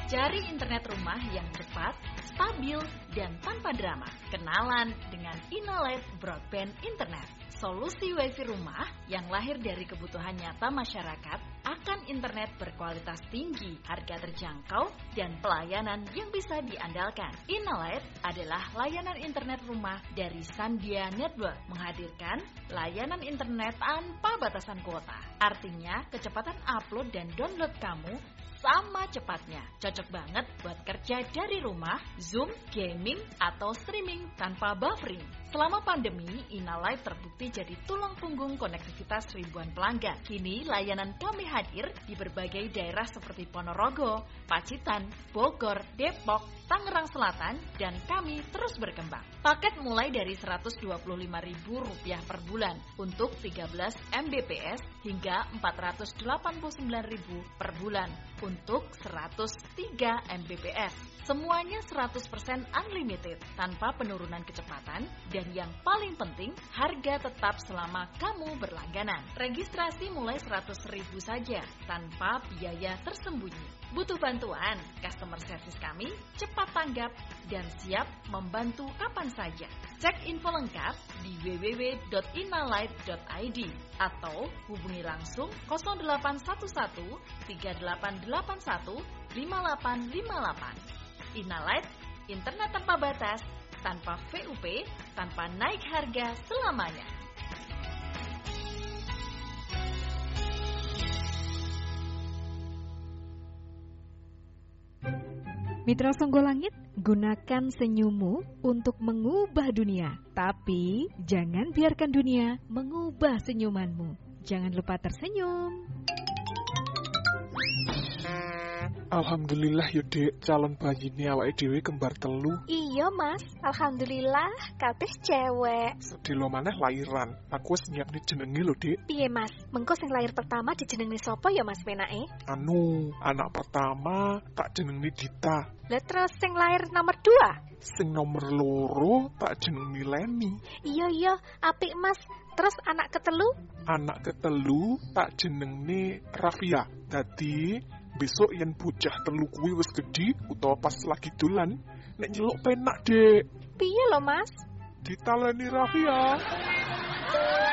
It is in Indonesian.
Cari internet rumah yang cepat, stabil, dan tanpa drama. Kenalan dengan Inalight Broadband Internet. Solusi WiFi rumah yang lahir dari kebutuhan nyata masyarakat akan internet berkualitas tinggi, harga terjangkau, dan pelayanan yang bisa diandalkan. Inalight adalah layanan internet rumah dari Sandia Network, menghadirkan layanan internet tanpa batasan kuota. Artinya, kecepatan upload dan download kamu sama cepatnya. Cocok banget buat kerja dari rumah, Zoom, gaming, atau streaming tanpa buffering. Selama pandemi, Inalight terbukti jadi tulang punggung konektivitas ribuan pelanggan. Kini layanan kami hadir di berbagai daerah seperti Ponorogo, Pacitan, Bogor, Depok, Tangerang Selatan, dan kami terus berkembang. Paket mulai dari Rp125.000 per bulan untuk 13 Mbps hingga Rp489.000 per bulan untuk 103 Mbps. Semuanya 100% unlimited tanpa penurunan kecepatan, dan yang paling penting, harga tetap selama kamu berlangganan. Registrasi mulai 100.000 saja tanpa biaya tersembunyi. Butuh bantuan? Customer service kami cepat tanggap dan siap membantu kapan saja. Cek info lengkap di www.inalight.id atau hubungi langsung 0811 3881 5858. Inalight, internet tanpa batas, tanpa VUP, tanpa naik harga selamanya. Mitra Songgolangit, gunakan senyummu untuk mengubah dunia. Tapi jangan biarkan dunia mengubah senyumanmu. Jangan lupa tersenyum. Alhamdulillah ya Dek, calon bayi ini awake dhewe kembar telu. Iya Mas, alhamdulillah kabeh cewek. Sedilo maneh lairan. Aku wis nyiapne jenenge lho Dek. Piye Mas? Mengko sing lahir pertama dijenengi sapa ya Mas penake? Anak pertama tak jenengi Dita. Lah terus sing lahir nomor 2? Sing nomor loro tak jenengi Leni. Iya, apik Mas. Terus anak ketelu? Anak ketelu tak jenengi Rafia. Dadi besok yen bocah telu kuwi wis gedhi utawa pas lagi dolan, nek nyeluk penak Dek. Piye lho Mas? Ditaleni Rafia.